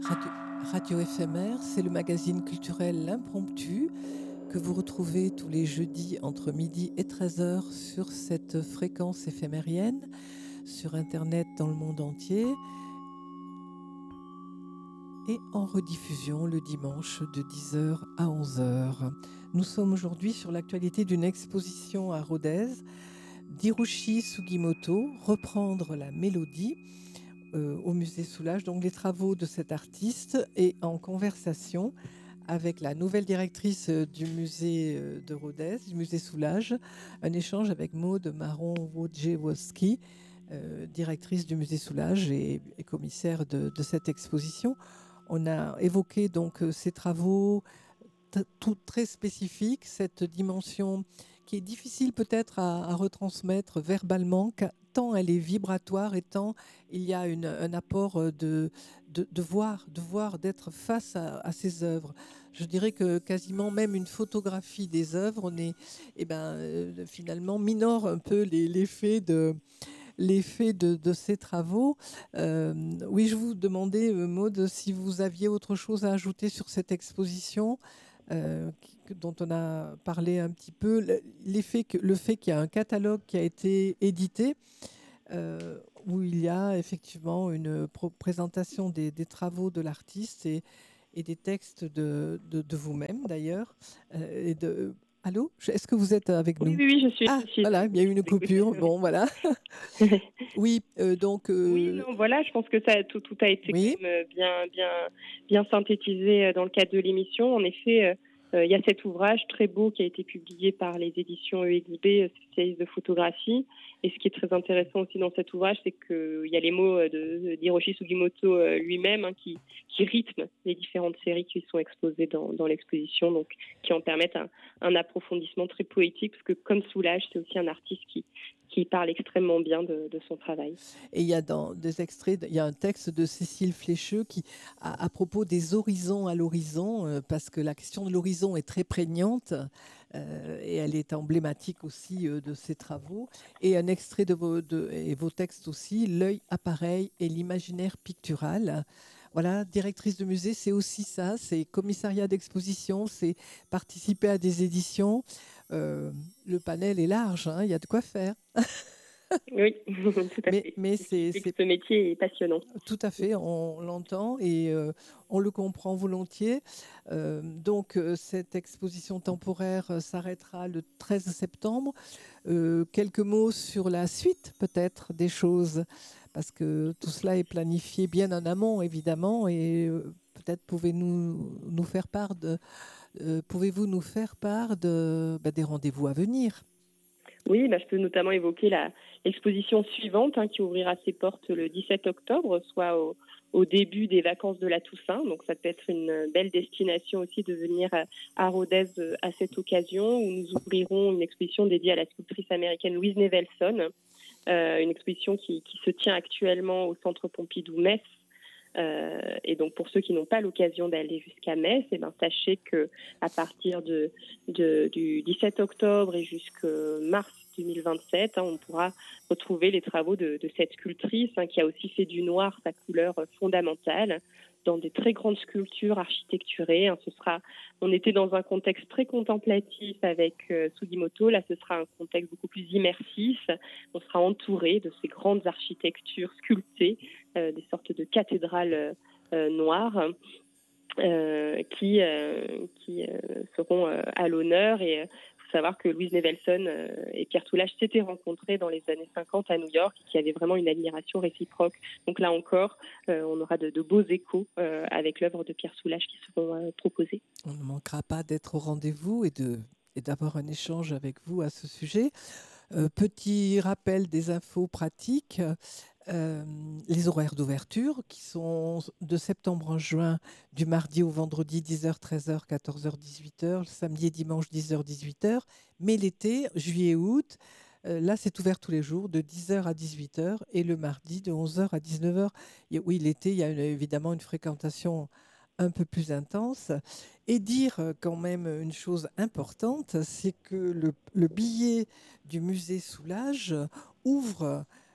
Radio, Radio éphémère, c'est le magazine culturel L'Impromptu que vous retrouvez tous les jeudis entre midi et 13h sur cette fréquence éphémérienne, sur Internet dans le monde entier et en rediffusion le dimanche de 10h à 11h. Nous sommes aujourd'hui sur l'actualité d'une exposition à Rodez d'Hiroshi Sugimoto, Reprendre la mélodie, au musée Soulages. Donc les travaux de cet artiste et en conversation avec la nouvelle directrice du musée de Rodez, du musée Soulages, un échange avec Maude Marron-Wojciechowski, directrice du musée Soulages et commissaire de cette exposition. On a évoqué donc ces travaux tout très spécifiques, cette dimension qui est difficile peut-être à retransmettre verbalement, tant elle est vibratoire et tant il y a un apport de voir, d'être face à ces œuvres. Je dirais que quasiment même une photographie des œuvres, on est, finalement minore un peu l'effet de ces travaux. Oui, je vous demandais, Maude, si vous aviez autre chose à ajouter sur cette exposition dont on a parlé un petit peu. Le fait qu'il y a un catalogue qui a été édité, où il y a effectivement une présentation des travaux de l'artiste et des textes de vous-même d'ailleurs. Et de... Allô? Est-ce que vous êtes avec Oui, nous? oui, oui, je Ah, suis là, voilà, il y a eu je une vous écoute. coupure. Bon, voilà. Oui, donc, Oui, non, voilà, je pense que tout a été quand oui, même bien synthétisé dans le cadre de l'émission. En effet, il y a cet ouvrage très beau qui a été publié par les éditions EXB, spécialistes de photographie. Et ce qui est très intéressant aussi dans cet ouvrage, c'est qu'il y a les mots d'Hiroshi Sugimoto lui-même qui rythment les différentes séries qui sont exposées dans l'exposition, donc qui en permettent un approfondissement très poétique, parce que comme Soulage, c'est aussi un artiste qui parle extrêmement bien de son travail. et il y a dans des extraits, il y a un texte de Cécile Flécheux qui, à propos des horizons à l'horizon, parce que la question de l'horizon est très prégnante et elle est emblématique aussi de ses travaux. Et un extrait et vos textes aussi, L'œil appareil et l'imaginaire pictural. Voilà, directrice de musée, c'est aussi ça, c'est commissariat d'exposition, c'est participer à des éditions. Euh, le panel est large, hein, il y a de quoi faire. Oui, tout à fait. Mais Ce qui fait que c'est ce métier est passionnant. tout à fait, on l'entend et on le comprend volontiers. Donc, cette exposition temporaire s'arrêtera le 13 septembre. Quelques mots sur la suite, peut-être, des choses, parce que tout cela est planifié bien en amont, évidemment, et peut-être pouvez-vous nous faire part des rendez-vous à venir. Oui, je peux notamment évoquer l'exposition suivante qui ouvrira ses portes le 17 octobre, soit au début des vacances de la Toussaint. Donc ça peut être une belle destination aussi de venir à Rodez à cette occasion, où nous ouvrirons une exposition dédiée à la sculptrice américaine Louise Nevelson, une exposition qui se tient actuellement au Centre Pompidou-Metz. Et donc pour ceux qui n'ont pas l'occasion d'aller jusqu'à Metz, sachez que à partir du 17 octobre et jusqu'à mars 2027, on pourra retrouver les travaux de cette sculptrice qui a aussi fait du noir sa couleur fondamentale dans des très grandes sculptures architecturées. On était dans un contexte très contemplatif avec Sugimoto. Là, ce sera un contexte beaucoup plus immersif. On sera entouré de ces grandes architectures sculptées, des sortes de cathédrales noires qui seront à l'honneur. Et faut savoir que Louise Nevelson et Pierre Soulages s'étaient rencontrés dans les années 50 à New York, qui avaient vraiment une admiration réciproque. Donc là encore, on aura de beaux échos avec l'œuvre de Pierre Soulages qui seront proposés. On ne manquera pas d'être au rendez-vous et d'avoir un échange avec vous à ce sujet. Petit rappel des infos pratiques. Les horaires d'ouverture qui sont de septembre en juin, du mardi au vendredi 10h, 13h, 14h, 18h, le samedi et dimanche 10h, 18h. Mais l'été, juillet-août, là c'est ouvert tous les jours de 10h à 18h et le mardi de 11h à 19h. Et oui, l'été, il y a évidemment une fréquentation un peu plus intense. Et dire quand même une chose importante, c'est que le billet du musée Soulage ouvre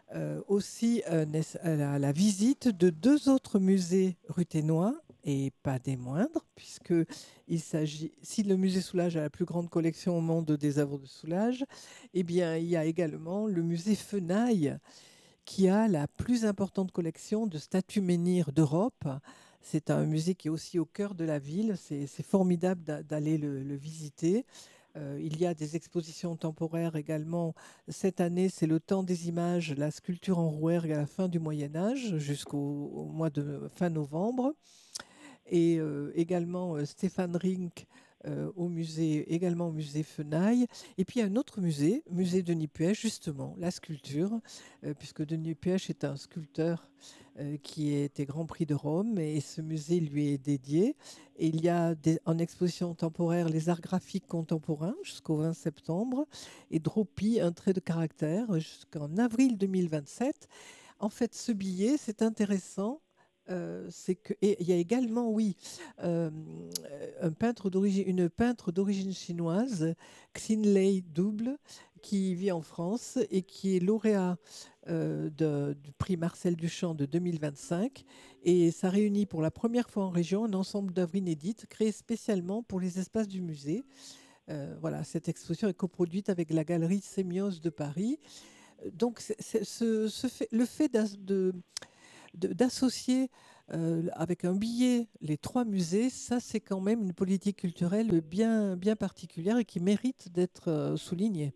Aussi la visite de deux autres musées ruthénois, et pas des moindres, puisque il s'agit, si le musée Soulage a la plus grande collection au monde des œuvres de Soulage, eh bien, il y a également le musée Fenaille, qui a la plus importante collection de statues menhirs d'Europe. C'est un musée qui est aussi au cœur de la ville. C'est formidable d'aller le visiter. Il y a des expositions temporaires également. Cette année, c'est le temps des images, la sculpture en Rouergue à la fin du Moyen Âge jusqu'au mois de fin novembre. Et également Stéphane Rink également au musée Fenaille. Et puis un autre musée, musée Denis Puech, justement, la sculpture, puisque Denis Puech est un sculpteur qui était Grand Prix de Rome et ce musée lui est dédié. Et il y a en exposition temporaire les arts graphiques contemporains jusqu'au 20 septembre et Dropi, un trait de caractère jusqu'en avril 2027. En fait, ce billet, c'est intéressant. C'est que, et il y a également, oui, euh, une peintre d'origine chinoise, Xin Lei Double, qui vit en France et qui est lauréat du prix Marcel Duchamp de 2025. Et ça réunit pour la première fois en région un ensemble d'œuvres inédites créées spécialement pour les espaces du musée. Voilà, cette exposition est coproduite avec la galerie Sémios de Paris. Donc, le fait d'associer avec un billet les trois musées, ça c'est quand même une politique culturelle bien, bien particulière et qui mérite d'être soulignée.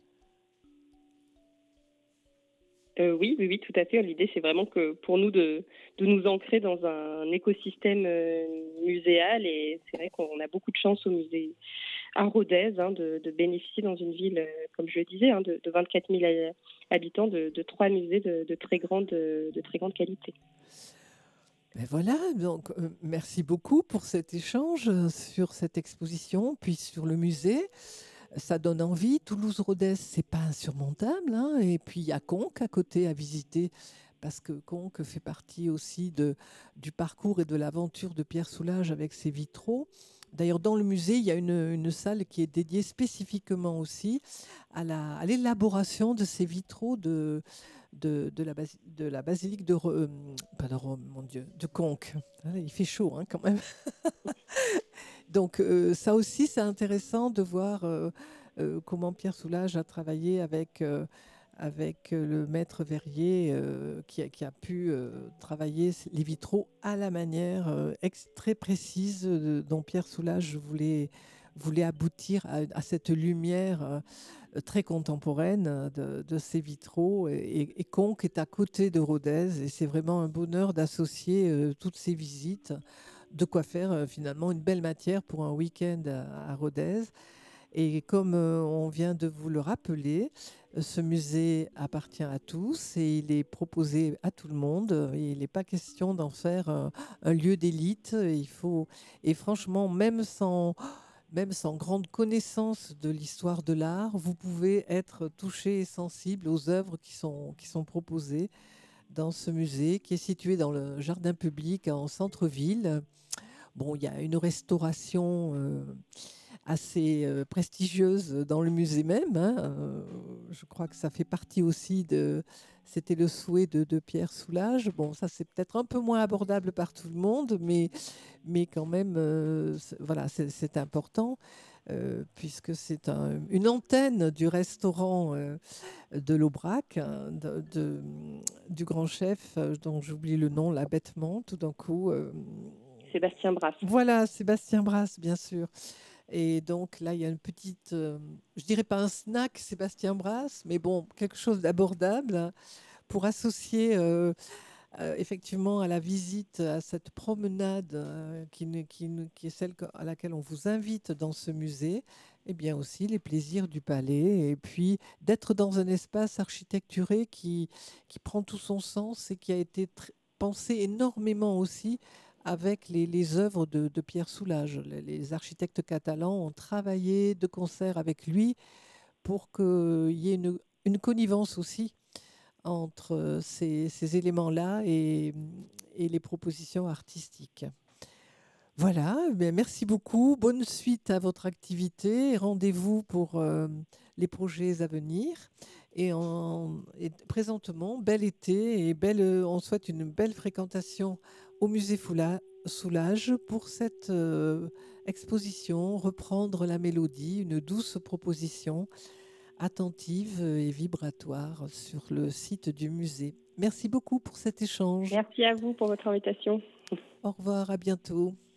Oui, oui, oui, tout à fait. L'idée, c'est vraiment que pour nous de nous ancrer dans un écosystème muséal. Et c'est vrai qu'on a beaucoup de chance au musée à Rodez de bénéficier dans une ville, comme je le disais, de 24 000 habitants, de trois musées de très grande qualité. Ben voilà, donc merci beaucoup pour cet échange sur cette exposition, puis sur le musée. Ça donne envie. Toulouse-Rodez, c'est pas insurmontable, hein. Et puis il y a Conques à côté à visiter, parce que Conques fait partie aussi du parcours et de l'aventure de Pierre Soulages avec ses vitraux. D'ailleurs, dans le musée, il y a une salle qui est dédiée spécifiquement aussi à l'élaboration de ces vitraux de la basilique pas de Rome, mon Dieu, de Conques. Il fait chaud hein, quand même. Donc ça aussi, c'est intéressant de voir comment Pierre Soulages a travaillé avec le maître verrier qui a pu travailler les vitraux à la manière très précise dont Pierre Soulages voulait aboutir à cette lumière très contemporaine de ces vitraux. Et Conques est à côté de Rodez et c'est vraiment un bonheur d'associer toutes ces visites. De quoi faire finalement une belle matière pour un week-end à Rodez. Et comme on vient de vous le rappeler, ce musée appartient à tous et il est proposé à tout le monde. Et il n'est pas question d'en faire un lieu d'élite. Et franchement, même sans grande connaissance de l'histoire de l'art, vous pouvez être touché et sensible aux œuvres qui sont proposées dans ce musée qui est situé dans le jardin public en centre-ville. Bon, il y a une restauration assez prestigieuse dans le musée même, hein. Je crois que ça fait partie aussi de. C'était le souhait de Pierre Soulages. Bon, ça c'est peut-être un peu moins abordable par tout le monde, mais quand même, voilà, c'est important. Puisque c'est une antenne du restaurant de l'Aubrac, hein, du grand chef, dont j'oublie le nom, là, bêtement, tout d'un coup. Sébastien Brasse. Voilà, Sébastien Brasse, bien sûr. Et donc là, il y a une petite, je dirais pas un snack Sébastien Brasse, mais bon, quelque chose d'abordable hein, pour associer effectivement à la visite, à cette promenade qui est celle à laquelle on vous invite dans ce musée, et bien aussi les plaisirs du palais, et puis d'être dans un espace architecturé qui prend tout son sens et qui a été pensé énormément aussi avec les œuvres de Pierre Soulages. Les architectes catalans ont travaillé de concert avec lui pour qu'il y ait une connivence aussi entre ces éléments-là et les propositions artistiques. Voilà, merci beaucoup. Bonne suite à votre activité et rendez-vous pour les projets à venir. Et présentement, bel été et on souhaite une belle fréquentation au musée Soulage pour cette exposition, reprendre la mélodie, une douce proposition attentive et vibratoire sur le site du musée. Merci beaucoup pour cet échange. Merci à vous pour votre invitation. Au revoir, à bientôt.